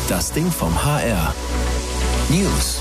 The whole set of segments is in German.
Das Ding vom HR. News.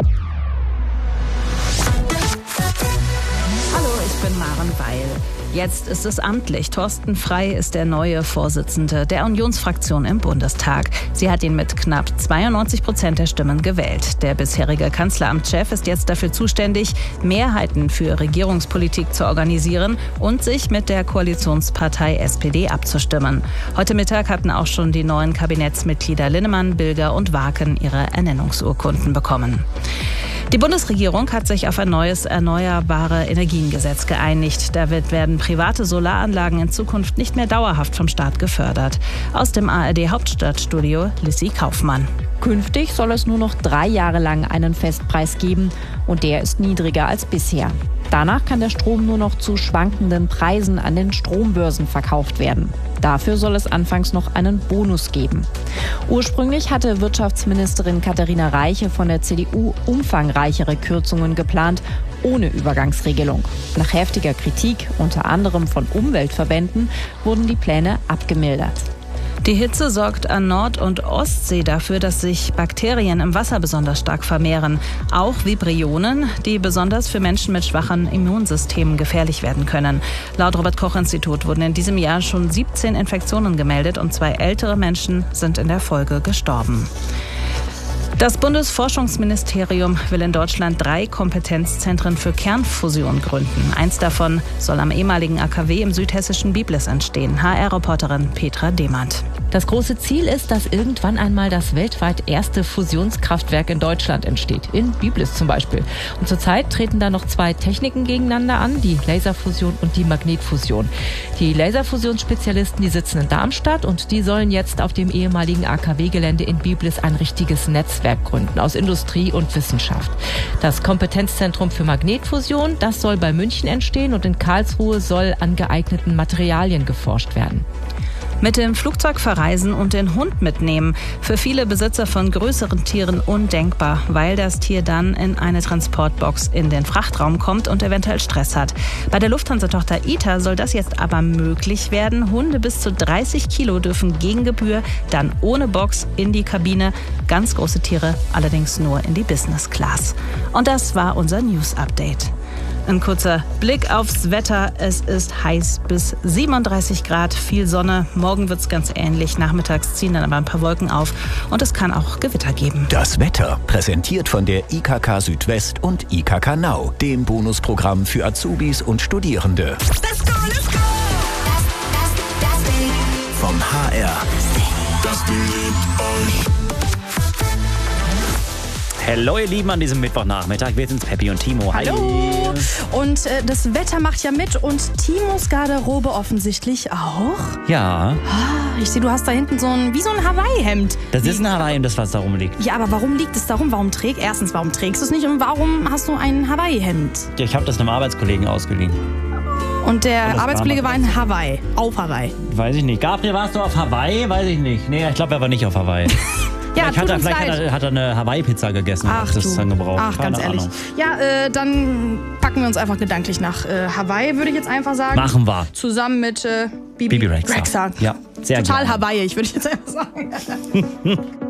Hallo, ich bin Maren Weil. Jetzt ist es amtlich. Thorsten Frey ist der neue Vorsitzende der Unionsfraktion im Bundestag. Sie hat ihn mit knapp 92% der Stimmen gewählt. Der bisherige Kanzleramtschef ist jetzt dafür zuständig, Mehrheiten für Regierungspolitik zu organisieren und sich mit der Koalitionspartei SPD abzustimmen. Heute Mittag hatten auch schon die neuen Kabinettsmitglieder Linnemann, Bilger und Waaken ihre Ernennungsurkunden bekommen. Die Bundesregierung hat sich auf ein neues Erneuerbare Energiengesetz geeinigt. Damit werden private Solaranlagen in Zukunft nicht mehr dauerhaft vom Staat gefördert. Aus dem ARD-Hauptstadtstudio Lissy Kaufmann. Künftig soll es nur noch 3 Jahre lang einen Festpreis geben und der ist niedriger als bisher. Danach kann der Strom nur noch zu schwankenden Preisen an den Strombörsen verkauft werden. Dafür soll es anfangs noch einen Bonus geben. Ursprünglich hatte Wirtschaftsministerin Katharina Reiche von der CDU umfangreichere Kürzungen geplant, ohne Übergangsregelung. Nach heftiger Kritik, unter anderem von Umweltverbänden, wurden die Pläne abgemildert. Die Hitze sorgt an Nord- und Ostsee dafür, dass sich Bakterien im Wasser besonders stark vermehren. Auch Vibrionen, die besonders für Menschen mit schwachen Immunsystemen gefährlich werden können. Laut Robert-Koch-Institut wurden in diesem Jahr schon 17 Infektionen gemeldet und 2 ältere Menschen sind in der Folge gestorben. Das Bundesforschungsministerium will in Deutschland 3 Kompetenzzentren für Kernfusion gründen. Eins davon soll am ehemaligen AKW im südhessischen Biblis entstehen. HR-Reporterin Petra Demand. Das große Ziel ist, dass irgendwann einmal das weltweit erste Fusionskraftwerk in Deutschland entsteht. In Biblis zum Beispiel. Und zurzeit treten da noch 2 Techniken gegeneinander an, die Laserfusion und die Magnetfusion. Die Laserfusionsspezialisten, die sitzen in Darmstadt und die sollen jetzt auf dem ehemaligen AKW-Gelände in Biblis ein richtiges Netzwerk gründen aus Industrie und Wissenschaft. Das Kompetenzzentrum für Magnetfusion, das soll bei München entstehen und in Karlsruhe soll an geeigneten Materialien geforscht werden. Mit dem Flugzeug verreisen und den Hund mitnehmen. Für viele Besitzer von größeren Tieren undenkbar, weil das Tier dann in eine Transportbox in den Frachtraum kommt und eventuell Stress hat. Bei der Lufthansa-Tochter ITA soll das jetzt aber möglich werden. Hunde bis zu 30 Kilo dürfen gegen Gebühr dann ohne Box in die Kabine. Ganz große Tiere allerdings nur in die Business Class. Und das war unser News-Update. Ein kurzer Blick aufs Wetter. Es ist heiß bis 37 Grad, viel Sonne. Morgen wird es ganz ähnlich. Nachmittags ziehen dann aber ein paar Wolken auf und es kann auch Gewitter geben. Das Wetter, präsentiert von der IKK Südwest und IKK Now, dem Bonusprogramm für Azubis und Studierende. Let's go, let's go! Das Ding. Vom HR. Das Ding liebt euch. Hallo ihr Lieben an diesem Mittwochnachmittag. Wir sind's, Peppi und Timo. Hi. Hallo. Und das Wetter macht ja mit und Timos Garderobe offensichtlich auch. Ja, Ich sehe, du hast da hinten so ein Hawaii-Hemd. das ist ein Hawaii und das, was darum liegt. Ja, aber warum liegt es darum? Warum trägst du es nicht und warum hast du ein Hawaii-Hemd? Ich habe das einem Arbeitskollegen ausgeliehen. Und der das Arbeitskollege war war in Hawaii, auf Hawaii. Weiß ich nicht. Gabriel, warst du auf Hawaii? Weiß ich nicht. Nee, ich glaube, er war nicht auf Hawaii. Ja, Vielleicht hat er eine Hawaii-Pizza gegessen und hat das dann gebraucht. Ach, Keine ganz ehrlich. Ahnung. Ja, dann packen wir uns einfach gedanklich nach Hawaii, würde ich jetzt einfach sagen. Machen wir. Zusammen mit Bibi Rexha. Rexha. Ja, sehr Total gerne. Hawaii, würde ich jetzt einfach sagen.